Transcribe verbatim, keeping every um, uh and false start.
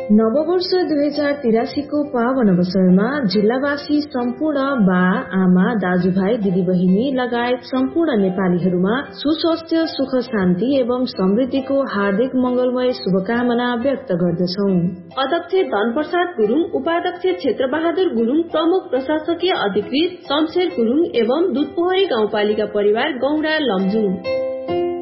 नववर्ष दुई हजार तिरासीको पावन अवसरमा जिल्लावासी सम्पूर्ण बा आमा दाजुभाइ दिदीबहिनी लगायत सम्पूर्ण नेपालीहरूमा सुस्वास्थ्य सुख शान्ति एवं समृद्धिको हार्दिक मंगलमय शुभकामना व्यक्त गर्दछौ। अध्यक्ष धनप्रसाद गुरुङ, उपाध्यक्ष क्षेत्र बहादुर गुरुङ, प्रमुख प्रशासकीय अधिकृत शमशेर गुरुङ एवं दुधपोखरी गाउँपालिका परिवार गौडा लमजुङ।